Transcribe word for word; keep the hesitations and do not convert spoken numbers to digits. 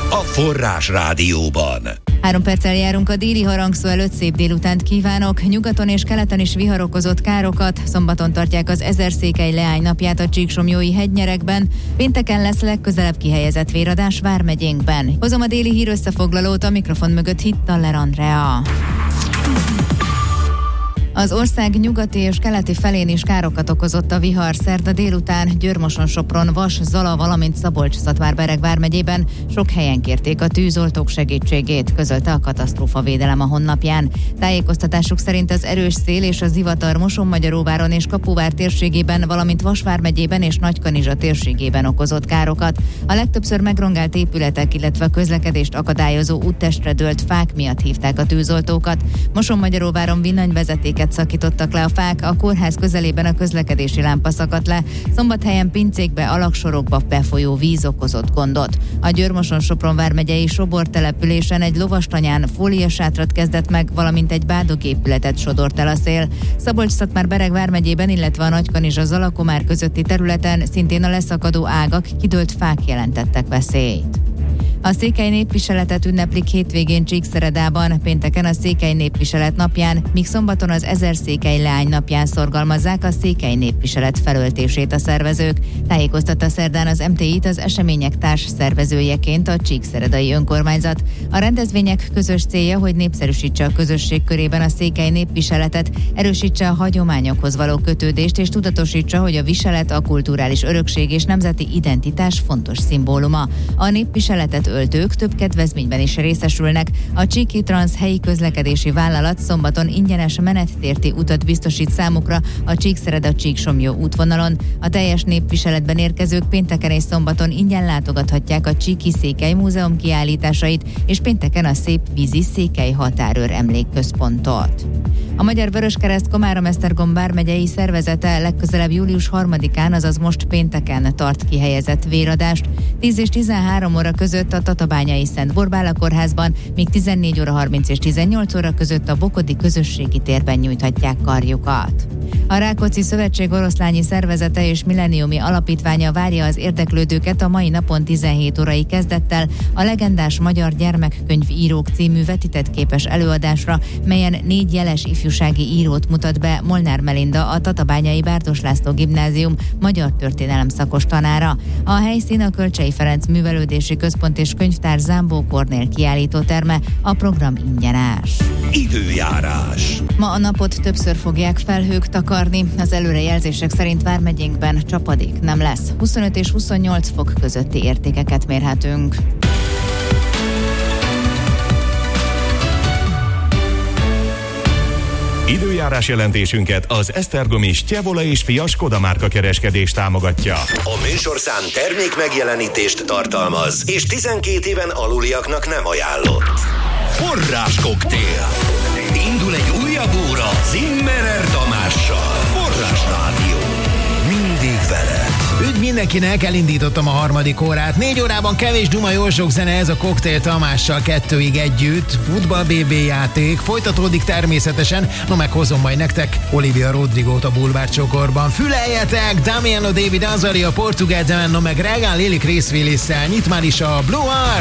a Forrás Rádióban. Három perccel járunk a déli harangszó előtt, szép délutánt kívánok. Nyugaton és keleten is vihar okozott károkat. Szombaton tartják az Ezer-Székely Leány napját a Csíksomlyói hegynyerekben. Pénteken lesz legközelebb kihelyezett véradás vármegyénkben. Hozom a déli hír összefoglalót, a mikrofon mögött Hittaller Andrea. Az ország nyugati és keleti felén is károkat okozott a vihar. Szerda délután Győr-Moson-Sopron, Vas, Zala, valamint Szabolcs-Szatmár-Bereg vármegyében sok helyen kérték a tűzoltók segítségét, közölte a katasztrófavédelem a honlapján. Tájékoztatásuk szerint az erős szél és a zivatar Moson-Magyaróváron és Kapuvár térségében, valamint Vas vármegyében és Nagykanizsa térségében okozott károkat. A legtöbbször megrongált épületek, illetve a közlekedést akadályozó úttestre dőlt fák miatt hívták a tűzoltókat. Moson-Magyaróváron villanyvezetéket szakítottak le a fák, a kórház közelében a közlekedési lámpa szakadt le, Szombathelyen pincékbe, alagsorokba befolyó víz okozott gondot. A Győr-Moson-Sopron vármegyei Sobor településen egy lovastanyán fóliasátrat kezdett meg, valamint egy bádogépületet sodort el a szél. Szabolcs-Szatmár-Bereg vármegyében, illetve a Nagykanizsa-Zalakomár közötti területen szintén a leszakadó ágak, kidőlt fák jelentettek veszélyt. A Székely Népviseletet ünneplik hétvégén Csíkszeredában, pénteken a Székely Népviselet napján, míg szombaton az Ezer-Székely Leány napján szorgalmazzák a Székely Népviselet felöltését a szervezők. Tájékoztatta szerdán az em té í-t az események társ szervezőjeként a Csíkszeredai önkormányzat. A rendezvények közös célja, hogy népszerűsítse a közösség körében a Székely Népviseletet, erősítse a hagyományokhoz való kötődést és tudatosítsa, hogy a viselet a kulturális örökség és nemzeti identitás fontos szimbóluma. A népviseletet öltők több kedvezményben is részesülnek. A Csíki Transz helyi közlekedési vállalat szombaton ingyenes menettérti utat biztosít számukra a Csíkszereda-Csíksomlyó útvonalon. A teljes népviseletben érkezők pénteken és szombaton ingyen látogathatják a Csíki Székely Múzeum kiállításait, és pénteken a Szép Vízi Székely Határőr Emlékközpontot. A Magyar Vöröskereszt Komárom-Esztergom vármegyei szervezete legközelebb július harmadikán, azaz most pénteken tart kihelyezett véradást. tíz és tizenhárom óra között a Tatabányai Szent Borbála kórházban, míg tizennégy óra harminc és tizennyolc óra között a Bokodi közösségi térben nyújthatják karjukat. A Rákóczi Szövetség oroszlányi szervezete és milleniumi alapítványa várja az érdeklődőket a mai napon tizenhét órai kezdettel a legendás magyar gyermekkönyvírók című vetített képes előadásra, melyen négy jeles ifjúsági írót mutat be Molnár Melinda, a Tatabányai Bárdos László Gimnázium magyar történelem szakos tanára. A helyszín a Kölcsey Ferenc Művelődési Központ és Könyvtár Zámbó Kornél kiállítóterme, a program ingyenes. Időjárás. Ma a napot többször fogják felhők takarni, az előrejelzések szerint vármegyénkben csapadék nem lesz. huszonöt és huszonnyolc fok közötti értékeket mérhetünk. Időjárás jelentésünket az esztergomi Stjevola és Fia Skoda márka kereskedés támogatja. A műsorszám termék megjelenítést tartalmaz, és tizenkét éven aluliaknak nem ajánlott. Forrás koktél. Indul egy újabb óra Zimmerer Tamással. Forrás Rádió. Mindig veled. Üdv mindenkinek, elindítottam a harmadik órát. Négy órában kevés duma, jó sok zene, ez a Koktél Tamással kettőig együtt. Futball bé bé játék, folytatódik természetesen, no meghozom majd nektek Olivia Rodrigót a bulvárcsokorban. Füleljetek, Damiano David Azaria, Portugál Demon, no meg Regan Lily Chris Willis-szel. Nyit már is a Blue Art.